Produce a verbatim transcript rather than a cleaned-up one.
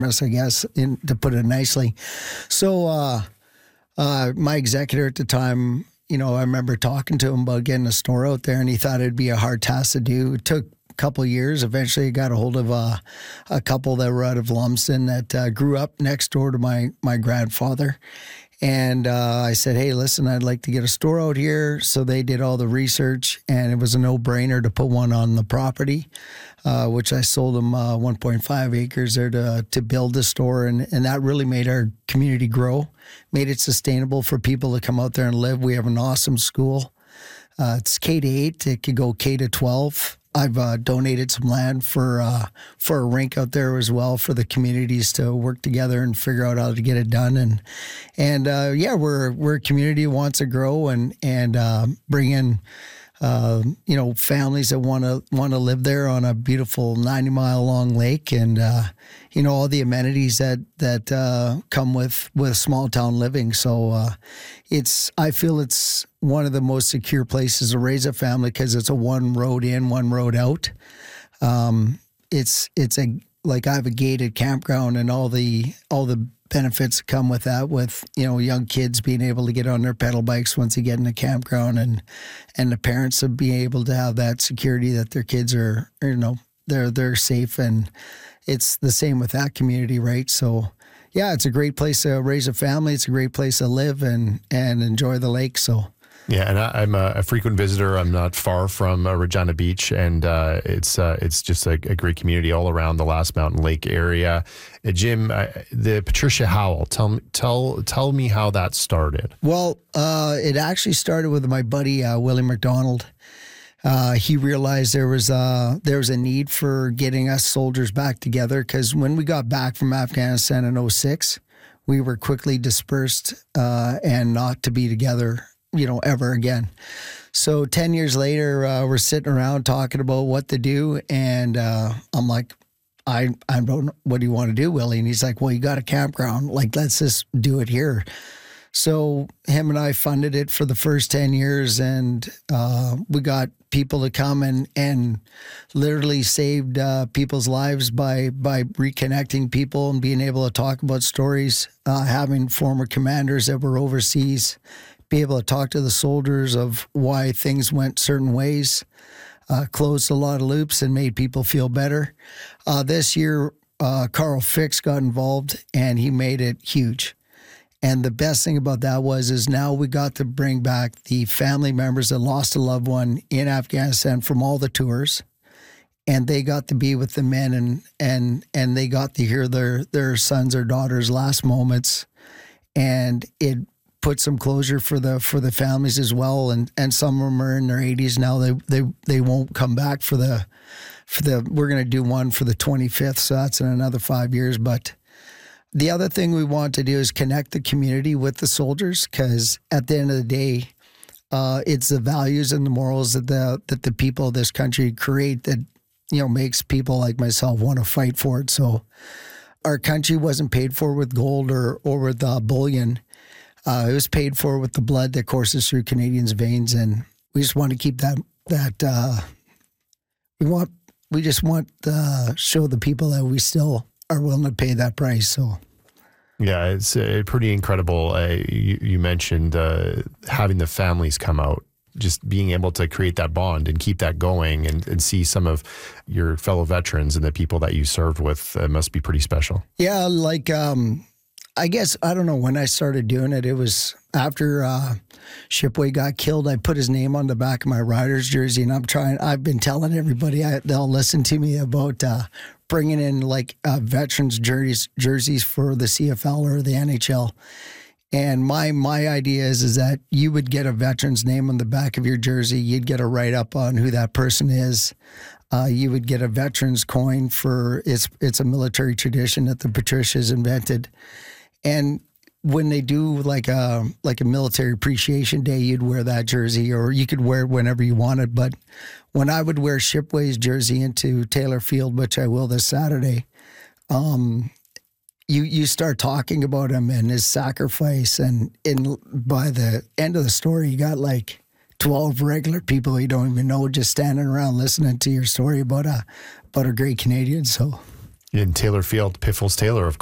I guess, in, to put it nicely. So uh, uh, my executor at the time, you know, I remember talking to him about getting a store out there, and he thought it'd be a hard task to do. It took a couple of years. Eventually, I got a hold of uh, a couple that were out of Lumsden that uh, grew up next door to my my grandfather. And uh, I said, hey, listen, I'd like to get a store out here. So they did all the research, and it was a no-brainer to put one on the property, uh, which I sold them uh, one point five acres there to to build the store. And, and that really made our community grow, made it sustainable for people to come out there and live. We have an awesome school. Uh, it's K to eight. It could go K to twelve. I've uh, donated some land for uh, for a rink out there as well for the communities to work together and figure out how to get it done. And and uh, yeah, we're we're a community who wants to grow and and uh, bring in uh, you know families that want to want to live there on a beautiful ninety mile long lake, and uh, you know all the amenities that that uh, come with with small town living. So uh, it's I feel it's one of the most secure places to raise a family because it's a one road in, one road out. Um, it's it's a like I have a gated campground and all the all the benefits that come with that. With you know young kids being able to get on their pedal bikes once they get in the campground, and and the parents of being able to have that security that their kids are you know they're they're safe, and it's the same with that community, right? So. Yeah, it's a great place to raise a family. It's a great place to live and, and enjoy the lake. So, yeah, and I, I'm a, a frequent visitor. I'm not far from uh, Regina Beach, and uh, it's uh, it's just a, a great community all around the Last Mountain Lake area. Uh, Jim, uh, the Patricia Howell, tell me tell tell me how that started. Well, uh, it actually started with my buddy uh, Willie McDonald. Uh, he realized there was uh, there was a need for getting us soldiers back together because when we got back from Afghanistan in oh six, we were quickly dispersed uh, and not to be together, you know, ever again. So ten years later, uh, we're sitting around talking about what to do, and uh, I'm like, I I don't know, what do you want to do, Willie? And he's like, well, you got a campground, like let's just do it here. So him and I funded it for the first ten years, and uh, we got people to come and, and literally saved uh, people's lives by by reconnecting people and being able to talk about stories, uh, having former commanders that were overseas be able to talk to the soldiers of why things went certain ways, uh, closed a lot of loops and made people feel better. Uh, this year, uh, Carl Fix got involved, and he made it huge. And the best thing about that was is now we got to bring back the family members that lost a loved one in Afghanistan from all the tours, and they got to be with the men, and and and they got to hear their their sons or daughters' last moments, and it put some closure for the for the families as well. And and some of them are in their eighties now. They they they won't come back for the for the. We're going to do one for the twenty-fifth, so that's in another five years, but. The other thing we want to do is connect the community with the soldiers, because at the end of the day, uh, it's the values and the morals that the that the people of this country create that you know makes people like myself want to fight for it. So, our country wasn't paid for with gold or or with uh, bullion. Uh, it was paid for with the blood that courses through Canadians' veins, and we just want to keep that that. Uh, we want we just want to uh, show the people that we still. Are willing to pay that price. So, yeah, it's uh, pretty incredible. Uh, you, you mentioned uh, having the families come out, just being able to create that bond and keep that going, and, and see some of your fellow veterans and the people that you served with uh, must be pretty special. Yeah, like um, I guess I don't know when I started doing it. It was after uh, Shipway got killed. I put his name on the back of my Riders jersey, and I'm trying. I've been telling everybody I, they'll listen to me about. Uh, bringing in like uh, veterans jerseys jerseys for the C F L or the N H L. And my my idea is, is that you would get a veteran's name on the back of your jersey. You'd get a write-up on who that person is. Uh, you would get a veteran's coin for, it's, it's a military tradition that the Patricias invented. And when they do like a like a military appreciation day, you'd wear that jersey, or you could wear it whenever you wanted. But when I would wear Shipway's jersey into Taylor Field, which I will this Saturday, um, you you start talking about him and his sacrifice, and in by the end of the story, you got like twelve regular people you don't even know just standing around listening to your story about a about a great Canadian. So. In Taylor Field, Piffles Taylor, of